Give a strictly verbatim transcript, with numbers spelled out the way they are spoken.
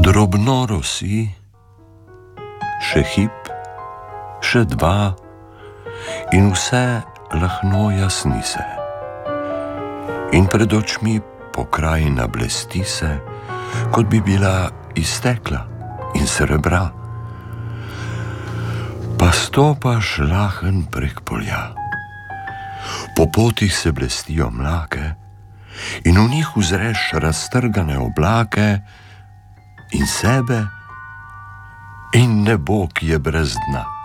Drobno rosi, še hip, še dva, in vse lahno jasni se. In pred očmi pokrajina blesti se, kot bi bila iz stekla in srebra. Pa stopaš lahen prek polja, po potih se blestijo mlake, in v njih uzreš raztrgane oblake in sebe in nebo, ki je brez dna.